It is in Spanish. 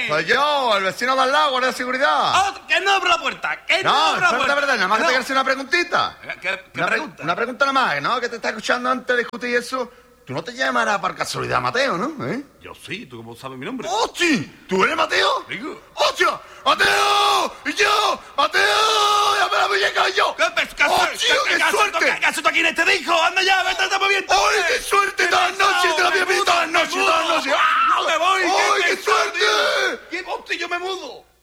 Soy yo, el vecino de al lado, guardia de seguridad. Oh, que no abra la puerta, que no No, abra la espérate, puerta. verdad, nada más que No. te quiero hacer una preguntita. ¿Qué pregunta? Una pregunta nada más, ¿no? Que te está escuchando antes de discutir eso. Tú no te llamarás por casualidad Mateo, ¿no? ¿Eh? Yo sí, ¿tú cómo sabes mi nombre? ¡Hostia! ¿Tú eres Mateo? Digo. ¡Hostia! ¡Mateo! ¡Y yo! ¡Mateo! ¡Ya me la muñeca yo! ¡Hostia, qué suerte! ¿Qué haces tú aquí en este disco? ¡Anda ya, vete a moviendo! ¡Ay, qué suerte! ¡Todas las noches te la había visto! ¡Todas las noches! ¡Todas las noches! ¡Me voy! ¡Ay, qué suerte! ¡Qué hostia, yo me mudo!